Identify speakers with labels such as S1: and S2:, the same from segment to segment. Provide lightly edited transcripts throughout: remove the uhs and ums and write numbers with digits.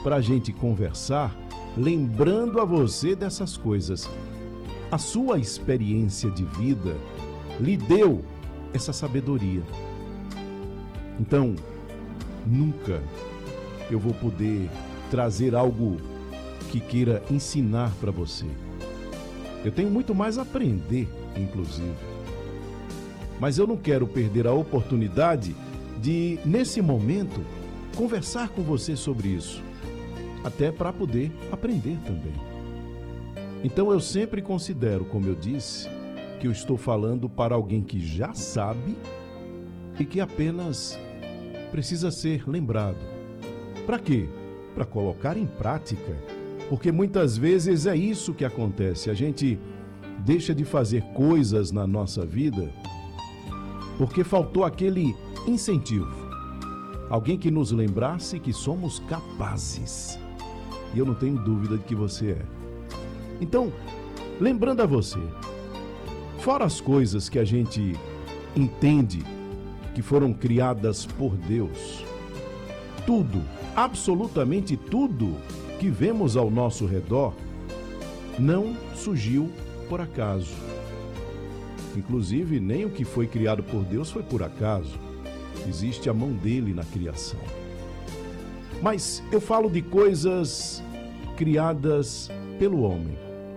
S1: para a gente conversar, lembrando a você dessas coisas. A sua experiência de vida lhe deu essa sabedoria. Então, nunca eu vou poder trazer algo que queira ensinar para você. Eu tenho muito mais a aprender, inclusive. Mas eu não quero perder a oportunidade de, nesse momento, conversar com você sobre isso, até para poder aprender também. Então eu sempre considero, como eu disse, que eu estou falando para alguém que já sabe e que apenas precisa ser lembrado. Para quê? Para colocar em prática. Porque muitas vezes é isso que acontece. A gente deixa de fazer coisas na nossa vida porque faltou aquele incentivo. Alguém que nos lembrasse que somos capazes. E eu não tenho dúvida de que você é. Então, lembrando a você, fora as coisas que a gente entende que foram criadas por Deus, tudo, absolutamente tudo que vemos ao nosso redor não surgiu por acaso. Inclusive, nem o que foi criado por Deus foi por acaso. Existe a mão dele na criação. Mas eu falo de coisas criadas pelo homem.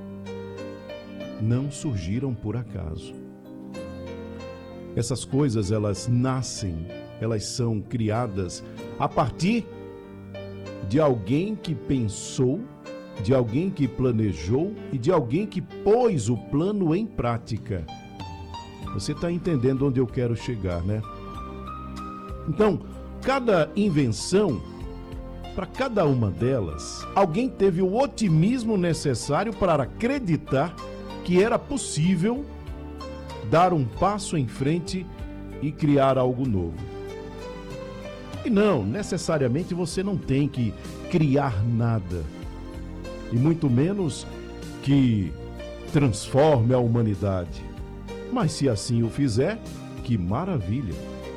S1: Não surgiram por acaso. Essas coisas, elas nascem, elas são criadas a partir de alguém que pensou, de alguém que planejou e de alguém que pôs o plano em prática. Você está entendendo onde eu quero chegar, né? Então, cada invenção, para cada uma delas, alguém teve o otimismo necessário para acreditar que era possível dar um passo em frente e criar algo novo. E não, necessariamente você não tem que criar nada, e muito menos que transforme a humanidade. Mas se assim o fizer, que maravilha!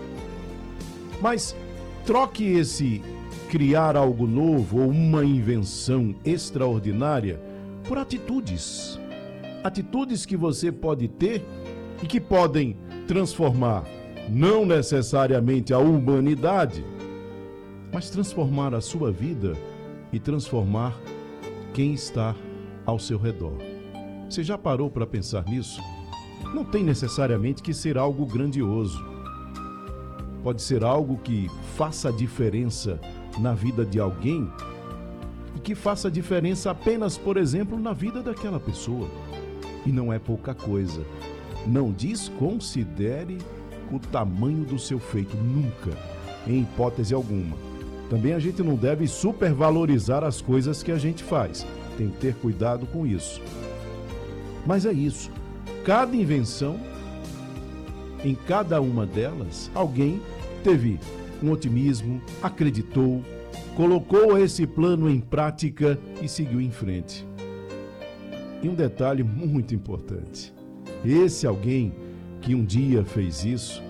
S1: Mas troque esse criar algo novo ou uma invenção extraordinária por atitudes. Atitudes que você pode ter e que podem transformar não necessariamente a humanidade, mas transformar a sua vida e transformar quem está ao seu redor. Você já parou para pensar nisso? Não tem necessariamente que ser algo grandioso. Pode ser algo que faça a diferença na vida de alguém e que faça diferença apenas, por exemplo, na vida daquela pessoa. E não é pouca coisa. Não desconsidere o tamanho do seu feito, nunca, em hipótese alguma. Também a gente não deve supervalorizar as coisas que a gente faz. Tem que ter cuidado com isso. Mas é isso. Cada invenção, em cada uma delas, alguém teve um otimismo, acreditou, colocou esse plano em prática e seguiu em frente. E um detalhe muito importante. Esse alguém que um dia fez isso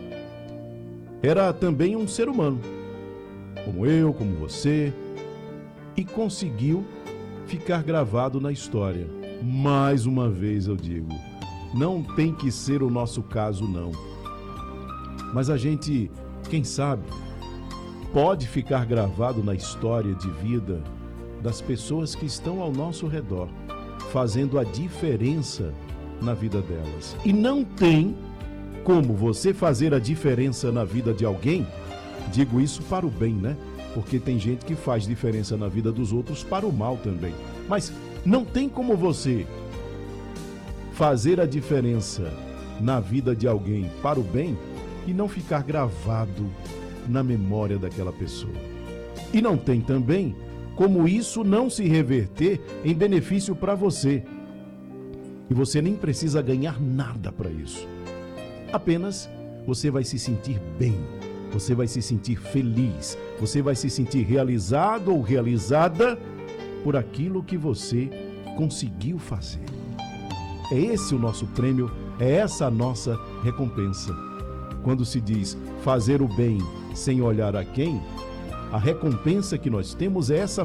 S1: era também um ser humano, como eu, como você, e conseguiu ficar gravado na história. Mais uma vez eu digo, não tem que ser o nosso caso, não. Mas a gente, quem sabe, pode ficar gravado na história de vida das pessoas que estão ao nosso redor, fazendo a diferença na vida delas. E não tem como você fazer a diferença na vida de alguém, digo isso para o bem, né? Porque tem gente que faz diferença na vida dos outros para o mal também. Mas não tem como você fazer a diferença na vida de alguém para o bem e não ficar gravado na memória daquela pessoa. E não tem também como isso não se reverter em benefício para você. E você nem precisa ganhar nada para isso. Apenas você vai se sentir bem, você vai se sentir feliz, você vai se sentir realizado ou realizada por aquilo que você conseguiu fazer. É esse o nosso prêmio, é essa a nossa recompensa. Quando se diz fazer o bem sem olhar a quem, a recompensa que nós temos é essa